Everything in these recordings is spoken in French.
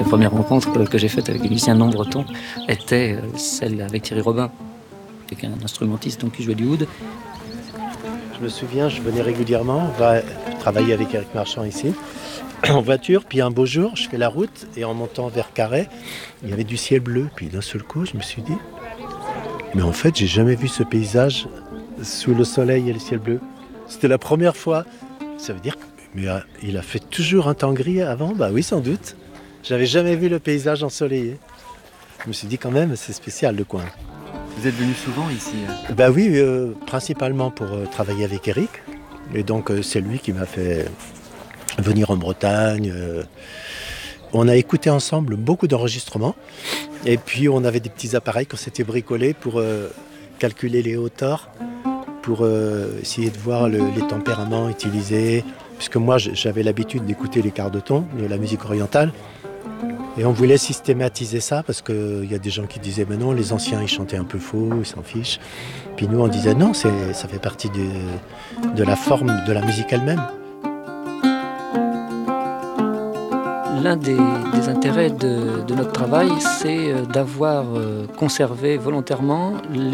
première rencontre que j'ai faite avec les musiciens non bretons était celle avec Thierry Robin, qui est un instrumentiste donc, qui jouait du oud. Je me souviens, je venais régulièrement travailler avec Éric Marchand ici, en voiture, puis un beau jour, je fais la route, et en montant vers Carhaix, il y avait du ciel bleu, puis d'un seul coup, je me suis dit, mais en fait, j'ai jamais vu ce paysage sous le soleil et le ciel bleu. C'était la première fois. Ça veut dire qu'il a fait toujours un temps gris avant? Bah oui, sans doute. J'avais jamais vu le paysage ensoleillé. Je me suis dit quand même, c'est spécial le coin. Vous êtes venu souvent ici? Bah oui, principalement pour travailler avec Éric. Et donc c'est lui qui m'a fait venir en Bretagne. On a écouté ensemble beaucoup d'enregistrements. Et puis on avait des petits appareils qu'on s'était bricolés pour calculer les hauteurs, pour essayer de voir les tempéraments utilisés. Puisque moi j'avais l'habitude d'écouter les quarts de ton de la musique orientale. Et on voulait systématiser ça parce qu'il y a des gens qui disaient mais non, les anciens ils chantaient un peu faux, ils s'en fichent. Puis nous on disait non, ça fait partie de la forme de la musique elle-même. L'un des intérêts de notre travail, c'est d'avoir conservé volontairement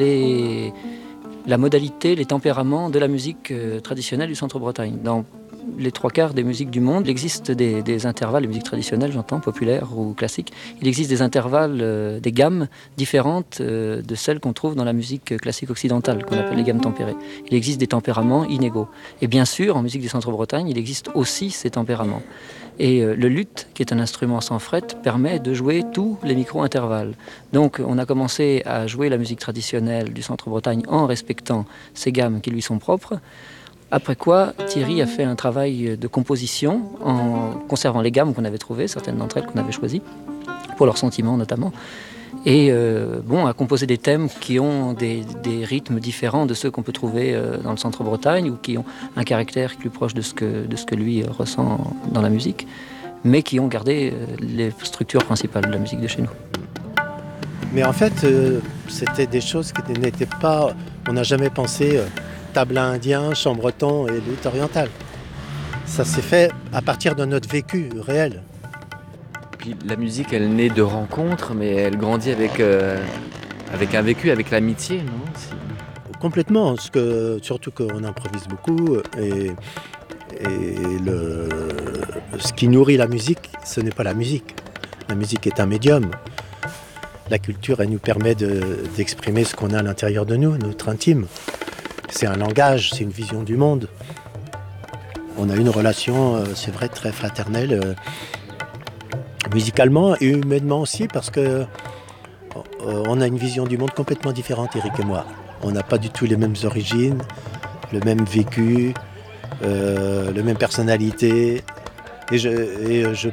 la modalité, les tempéraments de la musique traditionnelle du Centre-Bretagne. Dans les trois quarts des musiques du monde, il existe des intervalles, les musiques traditionnelles, j'entends, populaires ou classiques, il existe des intervalles, des gammes différentes de celles qu'on trouve dans la musique classique occidentale, qu'on appelle les gammes tempérées. Il existe des tempéraments inégaux. Et bien sûr, en musique du Centre-Bretagne, il existe aussi ces tempéraments. Et le luth, qui est un instrument sans fret, permet de jouer tous les micro-intervalles. Donc on a commencé à jouer la musique traditionnelle du Centre-Bretagne en respectant ces gammes qui lui sont propres. Après quoi, Thierry a fait un travail de composition en conservant les gammes qu'on avait trouvées, certaines d'entre elles qu'on avait choisies, pour leurs sentiments notamment, et a composé des thèmes qui ont des rythmes différents de ceux qu'on peut trouver dans le Centre-Bretagne ou qui ont un caractère plus proche de ce que lui ressent dans la musique, mais qui ont gardé les structures principales de la musique de chez nous. Mais en fait, c'était des choses qui n'étaient pas... On n'a jamais pensé... tabla indien, chant breton et luth oriental. Ça s'est fait à partir de notre vécu réel. Puis la musique, elle naît de rencontres, mais elle grandit avec un vécu, avec l'amitié, non? Complètement, surtout qu'on improvise beaucoup et ce qui nourrit la musique, ce n'est pas la musique. La musique est un médium. La culture, elle nous permet d'exprimer ce qu'on a à l'intérieur de nous, notre intime. C'est un langage, c'est une vision du monde. On a une relation, c'est vrai, très fraternelle, musicalement et humainement aussi, parce que on a une vision du monde complètement différente, Éric et moi. On n'a pas du tout les mêmes origines, le même vécu, la même personnalité. Et je